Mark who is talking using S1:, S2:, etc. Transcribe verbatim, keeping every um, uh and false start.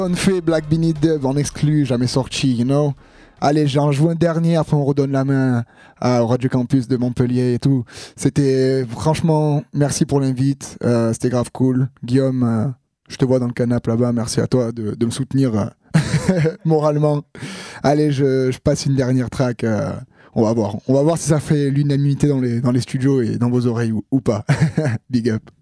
S1: On fait Black Beanie Dub en exclu, jamais sorti, you know. Allez, j'en joue un dernier, après on redonne la main à Radio Campus de Montpellier et tout. C'était franchement, merci pour l'invite, euh, c'était grave cool. Guillaume, euh, je te vois dans le canapé là-bas, merci à toi de, de me soutenir euh, moralement. Allez, je, je passe une dernière track, euh, on va voir. On va voir si ça fait l'unanimité dans les, dans les studios et dans vos oreilles ou, ou pas. Big up.